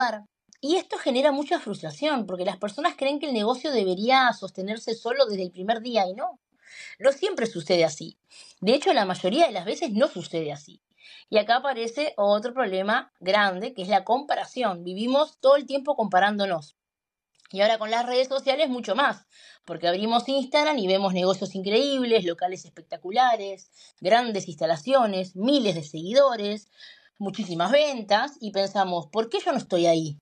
Y esto genera mucha frustración, porque las personas creen que el negocio debería sostenerse solo desde el primer día y no. No siempre sucede así. De hecho, la mayoría de las veces no sucede así. Y acá aparece otro problema grande, que es la comparación. Vivimos todo el tiempo comparándonos. Y ahora con las redes sociales mucho más, porque abrimos Instagram y vemos negocios increíbles, locales espectaculares, grandes instalaciones, miles de seguidores, muchísimas ventas, y pensamos, ¿por qué yo no estoy ahí?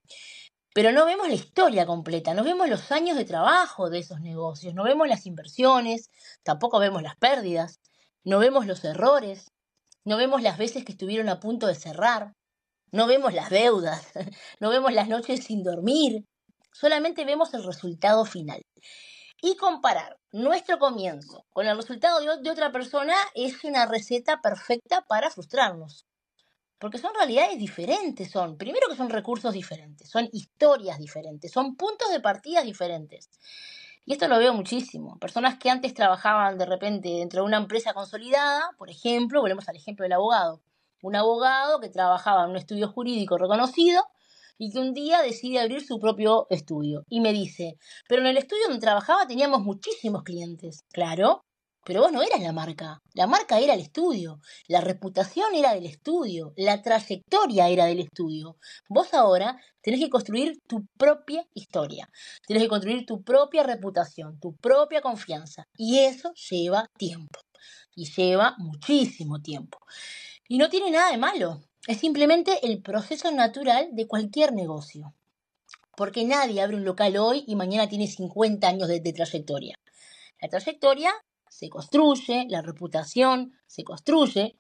Pero no vemos la historia completa, no vemos los años de trabajo de esos negocios, no vemos las inversiones, tampoco vemos las pérdidas, no vemos los errores, no vemos las veces que estuvieron a punto de cerrar, no vemos las deudas, no vemos las noches sin dormir, solamente vemos el resultado final. Y comparar nuestro comienzo con el resultado de otra persona es una receta perfecta para frustrarnos. Porque son realidades diferentes, primero que son recursos diferentes, son historias diferentes, son puntos de partida diferentes. Y esto lo veo muchísimo. Personas que antes trabajaban de repente dentro de una empresa consolidada, por ejemplo, volvemos al ejemplo del abogado. Un abogado que trabajaba en un estudio jurídico reconocido y que un día decide abrir su propio estudio. Y me dice, pero en el estudio donde trabajaba teníamos muchísimos clientes. Claro, pero vos no eras la marca era el estudio, la reputación era del estudio, la trayectoria era del estudio. Vos ahora tenés que construir tu propia historia, tenés que construir tu propia reputación, tu propia confianza. Y eso lleva tiempo, y lleva muchísimo tiempo. Y no tiene nada de malo, es simplemente el proceso natural de cualquier negocio. Porque nadie abre un local hoy y mañana tiene 50 años de trayectoria. La trayectoria se construye, la reputación se construye.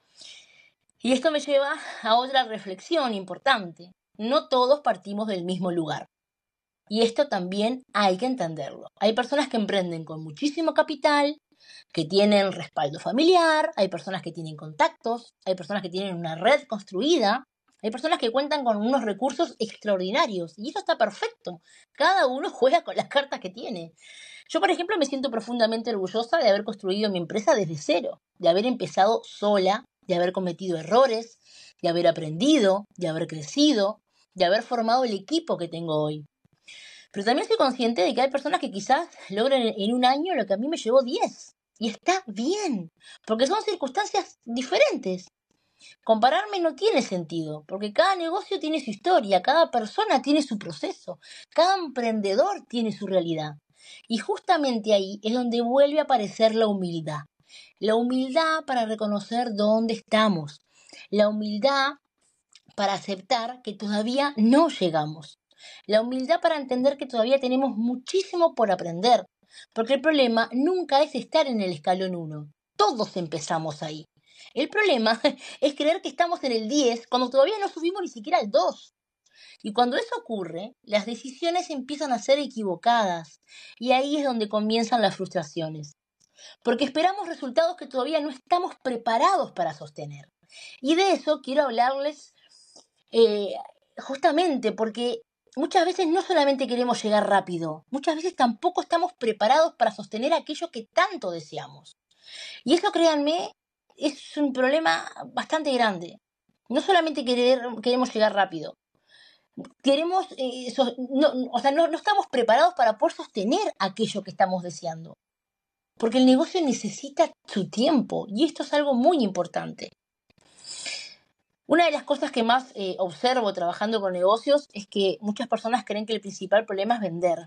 Y esto me lleva a otra reflexión importante. No todos partimos del mismo lugar. Y esto también hay que entenderlo. Hay personas que emprenden con muchísimo capital, que tienen respaldo familiar, hay personas que tienen contactos, hay personas que tienen una red construida, hay personas que cuentan con unos recursos extraordinarios. Y eso está perfecto. Cada uno juega con las cartas que tiene. Yo, por ejemplo, me siento profundamente orgullosa de haber construido mi empresa desde cero, de haber empezado sola, de haber cometido errores, de haber aprendido, de haber crecido, de haber formado el equipo que tengo hoy. Pero también soy consciente de que hay personas que quizás logren en un año lo que a mí me llevó 10. Y está bien, porque son circunstancias diferentes. Compararme no tiene sentido, porque cada negocio tiene su historia, cada persona tiene su proceso, cada emprendedor tiene su realidad. Y justamente ahí es donde vuelve a aparecer la humildad. La humildad para reconocer dónde estamos. La humildad para aceptar que todavía no llegamos. La humildad para entender que todavía tenemos muchísimo por aprender. Porque el problema nunca es estar en el escalón 1. Todos empezamos ahí. El problema es creer que estamos en el 10 cuando todavía no subimos ni siquiera al 2. Y cuando eso ocurre, las decisiones empiezan a ser equivocadas. Y ahí es donde comienzan las frustraciones. Porque esperamos resultados que todavía no estamos preparados para sostener. Y de eso quiero hablarles justamente porque muchas veces no solamente queremos llegar rápido, muchas veces tampoco estamos preparados para sostener aquello que tanto deseamos. Y eso, créanme, es un problema bastante grande. No solamente queremos llegar rápido, queremos, no estamos preparados para poder sostener aquello que estamos deseando. Porque el negocio necesita su tiempo y esto es algo muy importante. Una de las cosas que más observo trabajando con negocios es que muchas personas creen que el principal problema es vender.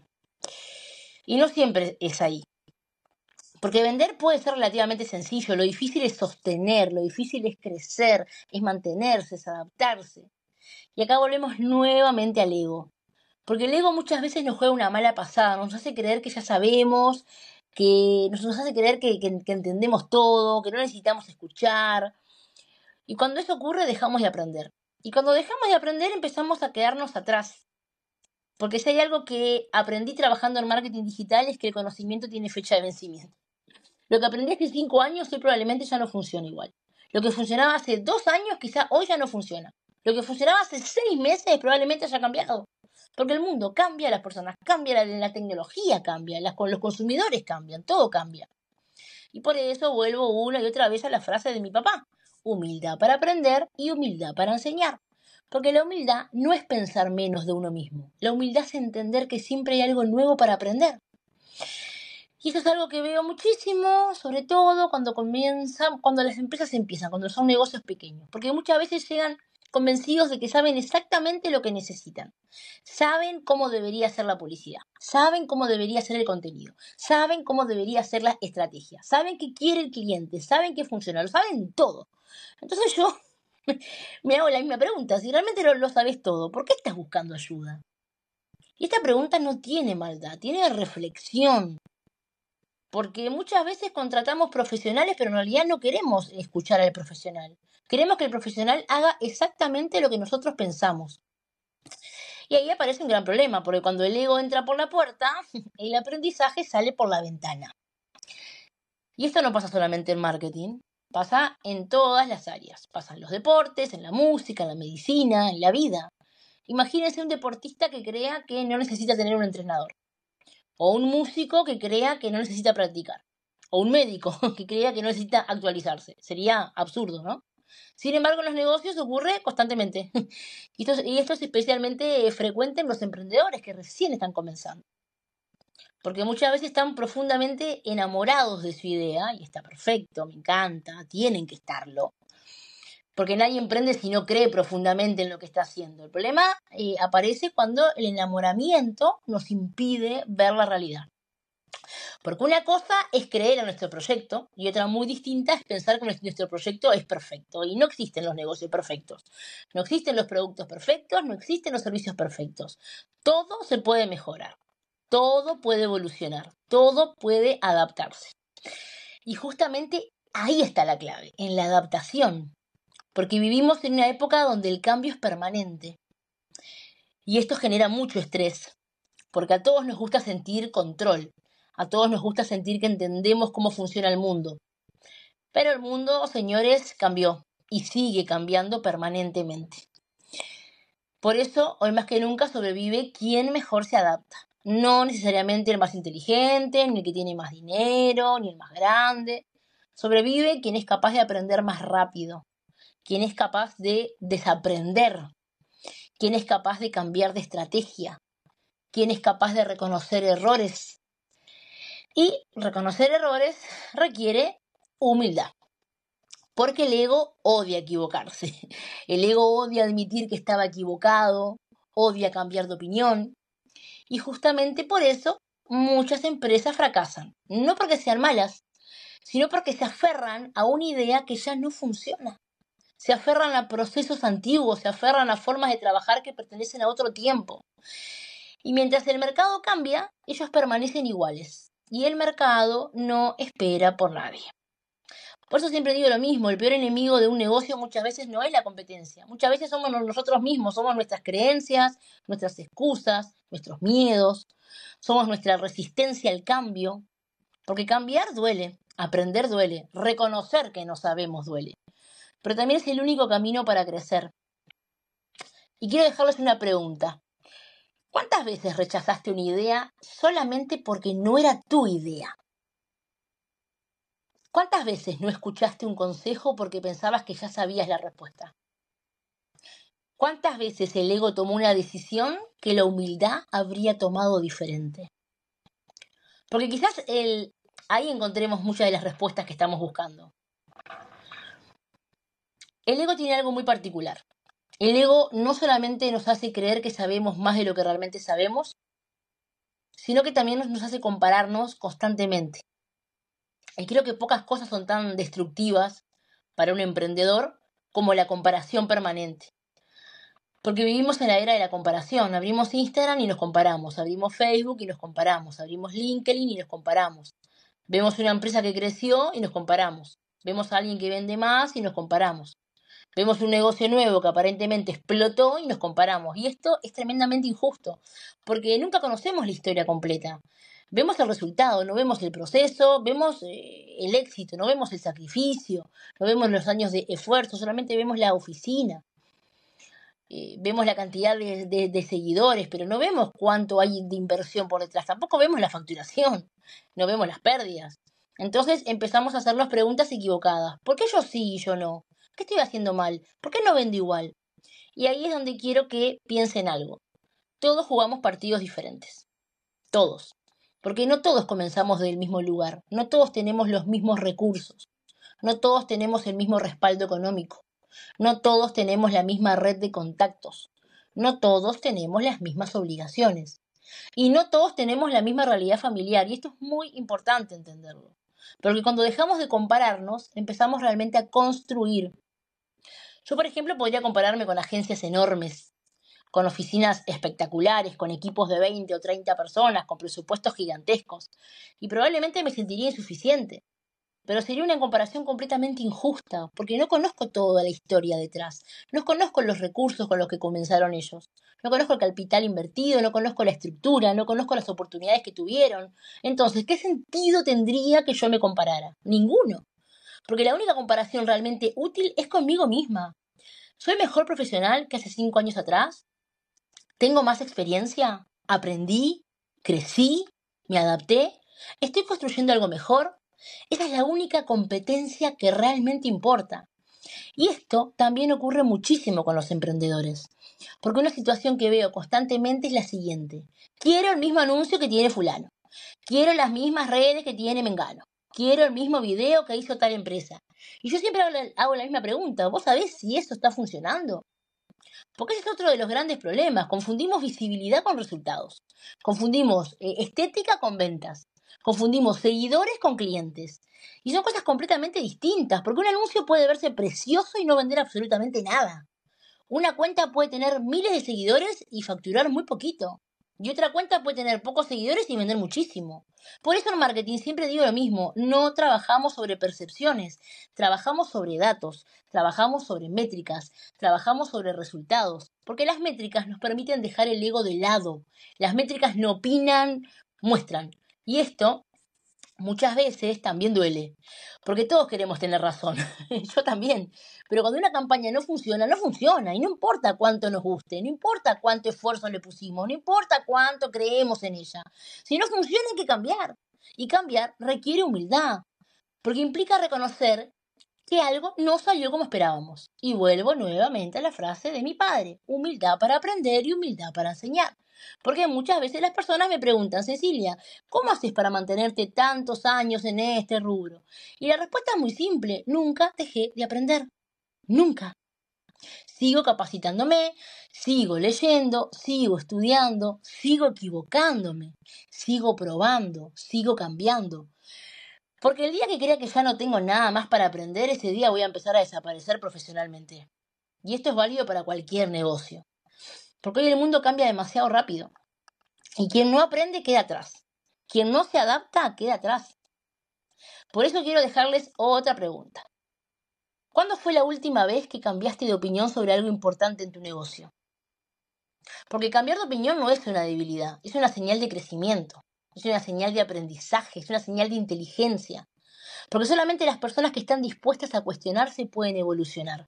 Y no siempre es ahí. Porque vender puede ser relativamente sencillo, lo difícil es sostener, lo difícil es crecer, es mantenerse, es adaptarse. Y acá volvemos nuevamente al ego. Porque el ego muchas veces nos juega una mala pasada, nos hace creer que ya sabemos, que nos hace creer que entendemos todo, que no necesitamos escuchar. Y cuando eso ocurre dejamos de aprender. Y cuando dejamos de aprender empezamos a quedarnos atrás. Porque si hay algo que aprendí trabajando en marketing digital es que el conocimiento tiene fecha de vencimiento. Lo que aprendí hace 5 años hoy probablemente ya no funciona igual. Lo que funcionaba hace 2 años quizá hoy ya no funciona. Lo que funcionaba hace 6 meses probablemente haya cambiado. Porque el mundo cambia, las personas cambian, la tecnología cambia, los consumidores cambian, todo cambia. Y por eso vuelvo una y otra vez a la frase de mi papá. Humildad para aprender y humildad para enseñar. Porque la humildad no es pensar menos de uno mismo. La humildad es entender que siempre hay algo nuevo para aprender. Y eso es algo que veo muchísimo, sobre todo cuando las empresas empiezan, cuando son negocios pequeños. Porque muchas veces llegan convencidos de que saben exactamente lo que necesitan. Saben cómo debería ser la publicidad, saben cómo debería ser el contenido, saben cómo debería ser la estrategia, saben qué quiere el cliente, saben qué funciona, lo saben todo. Entonces yo me hago la misma pregunta, si realmente lo sabes todo, ¿por qué estás buscando ayuda? Y esta pregunta no tiene maldad, tiene reflexión. Porque muchas veces contratamos profesionales, pero en realidad no queremos escuchar al profesional. Queremos que el profesional haga exactamente lo que nosotros pensamos. Y ahí aparece un gran problema, porque cuando el ego entra por la puerta, el aprendizaje sale por la ventana. Y esto no pasa solamente en marketing, pasa en todas las áreas. Pasa en los deportes, en la música, en la medicina, en la vida. Imagínense un deportista que crea que no necesita tener un entrenador. O un músico que crea que no necesita practicar. O un médico que crea que no necesita actualizarse. Sería absurdo, ¿no? Sin embargo, en los negocios ocurre constantemente. Y esto es especialmente frecuente en los emprendedores que recién están comenzando. Porque muchas veces están profundamente enamorados de su idea, y está perfecto, me encanta, tienen que estarlo. Porque nadie emprende si no cree profundamente en lo que está haciendo. El problema aparece cuando el enamoramiento nos impide ver la realidad. Porque una cosa es creer en nuestro proyecto y otra muy distinta es pensar que nuestro proyecto es perfecto. Y no existen los negocios perfectos. No existen los productos perfectos, no existen los servicios perfectos. Todo se puede mejorar. Todo puede evolucionar. Todo puede adaptarse. Y justamente ahí está la clave, en la adaptación. Porque vivimos en una época donde el cambio es permanente. Y esto genera mucho estrés. Porque a todos nos gusta sentir control. A todos nos gusta sentir que entendemos cómo funciona el mundo. Pero el mundo, señores, cambió y sigue cambiando permanentemente. Por eso, hoy más que nunca sobrevive quien mejor se adapta. No necesariamente el más inteligente, ni el que tiene más dinero, ni el más grande. Sobrevive quien es capaz de aprender más rápido, quien es capaz de desaprender, quien es capaz de cambiar de estrategia, quien es capaz de reconocer errores. Y reconocer errores requiere humildad. Porque el ego odia equivocarse. El ego odia admitir que estaba equivocado, odia cambiar de opinión. Y justamente por eso muchas empresas fracasan. No porque sean malas, sino porque se aferran a una idea que ya no funciona. Se aferran a procesos antiguos, se aferran a formas de trabajar que pertenecen a otro tiempo. Y mientras el mercado cambia, ellos permanecen iguales. Y el mercado no espera por nadie. Por eso siempre digo lo mismo, el peor enemigo de un negocio muchas veces no es la competencia. Muchas veces somos nosotros mismos, somos nuestras creencias, nuestras excusas, nuestros miedos, somos nuestra resistencia al cambio. Porque cambiar duele, aprender duele, reconocer que no sabemos duele. Pero también es el único camino para crecer. Y quiero dejarles una pregunta. ¿Cuántas veces rechazaste una idea solamente porque no era tu idea? ¿Cuántas veces no escuchaste un consejo porque pensabas que ya sabías la respuesta? ¿Cuántas veces el ego tomó una decisión que la humildad habría tomado diferente? Porque quizás ahí encontremos muchas de las respuestas que estamos buscando. El ego tiene algo muy particular. El ego no solamente nos hace creer que sabemos más de lo que realmente sabemos, sino que también nos hace compararnos constantemente. Y creo que pocas cosas son tan destructivas para un emprendedor como la comparación permanente. Porque vivimos en la era de la comparación. Abrimos Instagram y nos comparamos. Abrimos Facebook y nos comparamos. Abrimos LinkedIn y nos comparamos. Vemos una empresa que creció y nos comparamos. Vemos a alguien que vende más y nos comparamos. Vemos un negocio nuevo que aparentemente explotó y nos comparamos. Y esto es tremendamente injusto, porque nunca conocemos la historia completa. Vemos el resultado, no vemos el proceso, vemos el éxito, no vemos el sacrificio, no vemos los años de esfuerzo, solamente vemos la oficina. Vemos la cantidad de seguidores, pero no vemos cuánto hay de inversión por detrás. Tampoco vemos la facturación, no vemos las pérdidas. Entonces empezamos a hacernos preguntas equivocadas. ¿Por qué yo sí y yo no? ¿Qué estoy haciendo mal? ¿Por qué no vendo igual? Y ahí es donde quiero que piensen algo. Todos jugamos partidos diferentes. Todos. Porque no todos comenzamos del mismo lugar. No todos tenemos los mismos recursos. No todos tenemos el mismo respaldo económico. No todos tenemos la misma red de contactos. No todos tenemos las mismas obligaciones. Y no todos tenemos la misma realidad familiar. Y esto es muy importante entenderlo. Porque cuando dejamos de compararnos, empezamos realmente a construir. Yo, por ejemplo, podría compararme con agencias enormes, con oficinas espectaculares, con equipos de 20 o 30 personas, con presupuestos gigantescos. Y probablemente me sentiría insuficiente. Pero sería una comparación completamente injusta, porque no conozco toda la historia detrás. No conozco los recursos con los que comenzaron ellos. No conozco el capital invertido, no conozco la estructura, no conozco las oportunidades que tuvieron. Entonces, ¿qué sentido tendría que yo me comparara? Ninguno. Porque la única comparación realmente útil es conmigo misma. ¿Soy mejor profesional que hace 5 años atrás? ¿Tengo más experiencia? ¿Aprendí? ¿Crecí? ¿Me adapté? ¿Estoy construyendo algo mejor? Esa es la única competencia que realmente importa. Y esto también ocurre muchísimo con los emprendedores. Porque una situación que veo constantemente es la siguiente. Quiero el mismo anuncio que tiene fulano. Quiero las mismas redes que tiene Mengano. Quiero el mismo video que hizo tal empresa. Y yo siempre hago la misma pregunta. ¿Vos sabés si eso está funcionando? Porque ese es otro de los grandes problemas. Confundimos visibilidad con resultados. Confundimos estética con ventas. Confundimos seguidores con clientes. Y son cosas completamente distintas, porque un anuncio puede verse precioso y no vender absolutamente nada. Una cuenta puede tener miles de seguidores y facturar muy poquito. Y otra cuenta puede tener pocos seguidores y vender muchísimo. Por eso en marketing siempre digo lo mismo, no trabajamos sobre percepciones, trabajamos sobre datos, trabajamos sobre métricas, trabajamos sobre resultados, porque las métricas nos permiten dejar el ego de lado. Las métricas no opinan, muestran. Y esto muchas veces también duele, porque todos queremos tener razón, yo también, pero cuando una campaña no funciona, no funciona, y no importa cuánto nos guste, no importa cuánto esfuerzo le pusimos, no importa cuánto creemos en ella, si no funciona hay que cambiar, y cambiar requiere humildad, porque implica reconocer que algo no salió como esperábamos. Y vuelvo nuevamente a la frase de mi padre, humildad para aprender y humildad para enseñar. Porque muchas veces las personas me preguntan, Cecilia, ¿cómo haces para mantenerte tantos años en este rubro? Y la respuesta es muy simple, nunca dejé de aprender. Nunca. Sigo capacitándome, sigo leyendo, sigo estudiando, sigo equivocándome, sigo probando, sigo cambiando. Porque el día que crea que ya no tengo nada más para aprender, ese día voy a empezar a desaparecer profesionalmente. Y esto es válido para cualquier negocio. Porque hoy el mundo cambia demasiado rápido. Y quien no aprende queda atrás. Quien no se adapta queda atrás. Por eso quiero dejarles otra pregunta. ¿Cuándo fue la última vez que cambiaste de opinión sobre algo importante en tu negocio? Porque cambiar de opinión no es una debilidad, es una señal de crecimiento, es una señal de aprendizaje, es una señal de inteligencia. Porque solamente las personas que están dispuestas a cuestionarse pueden evolucionar.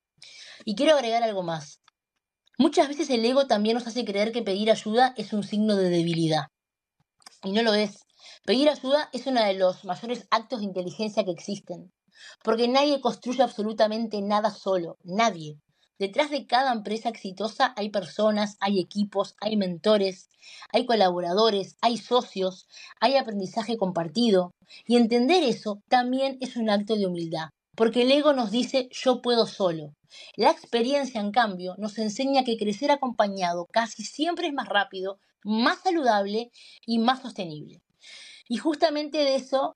Y quiero agregar algo más. Muchas veces el ego también nos hace creer que pedir ayuda es un signo de debilidad. Y no lo es. Pedir ayuda es uno de los mayores actos de inteligencia que existen. Porque nadie construye absolutamente nada solo. Nadie. Detrás de cada empresa exitosa hay personas, hay equipos, hay mentores, hay colaboradores, hay socios, hay aprendizaje compartido. Y entender eso también es un acto de humildad. Porque el ego nos dice yo puedo solo. La experiencia, en cambio, nos enseña que crecer acompañado casi siempre es más rápido, más saludable y más sostenible. Y justamente de eso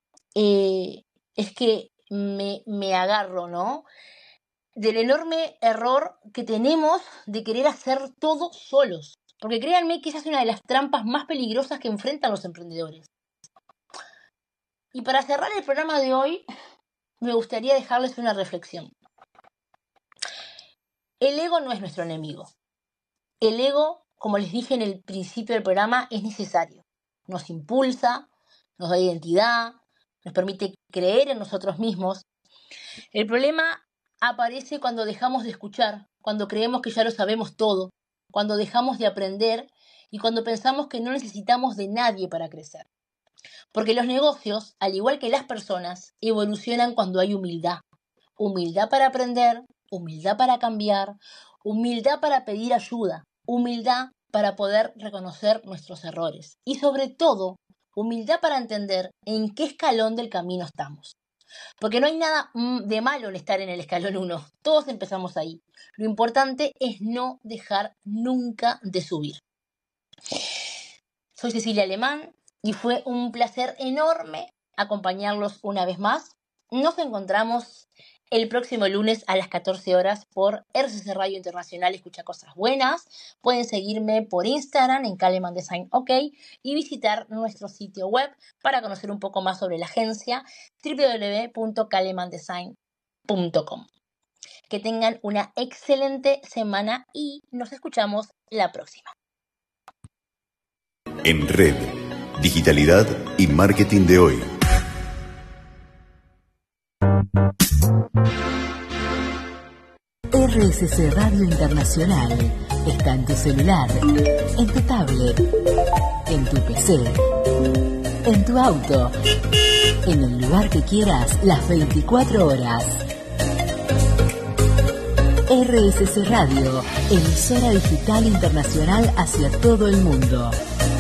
es que me agarro, ¿no? Del enorme error que tenemos de querer hacer todo solos. Porque créanme que esa es una de las trampas más peligrosas que enfrentan los emprendedores. Y para cerrar el programa de hoy, me gustaría dejarles una reflexión. El ego no es nuestro enemigo. El ego, como les dije en el principio del programa, es necesario. Nos impulsa, nos da identidad, nos permite creer en nosotros mismos. El problema aparece cuando dejamos de escuchar, cuando creemos que ya lo sabemos todo, cuando dejamos de aprender y cuando pensamos que no necesitamos de nadie para crecer. Porque los negocios, al igual que las personas, evolucionan cuando hay humildad. Humildad para aprender, humildad para cambiar, humildad para pedir ayuda, humildad para poder reconocer nuestros errores y sobre todo, humildad para entender en qué escalón del camino estamos. Porque no hay nada de malo en estar en el escalón 1, todos empezamos ahí. Lo importante es no dejar nunca de subir. Soy Cecilia Alemán y fue un placer enorme acompañarlos una vez más. Nos encontramos el próximo lunes a las 14 horas por RCC Radio Internacional. Escucha cosas buenas. Pueden seguirme por Instagram en Kaleman Design OK y visitar nuestro sitio web para conocer un poco más sobre la agencia www.kalemandesign.com. Que tengan una excelente semana y nos escuchamos la próxima. En Red, Digitalidad y Marketing de hoy. RSC Radio Internacional está en tu celular, en tu tablet, en tu PC, en tu auto, en el lugar que quieras, las 24 horas. RSC Radio, emisora digital internacional hacia todo el mundo.